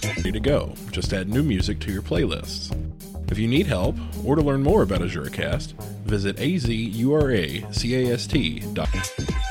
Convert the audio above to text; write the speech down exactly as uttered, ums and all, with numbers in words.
ready to go. Just add new music to your playlists. If you need help or to learn more about AzuraCast, visit azuracast dot com.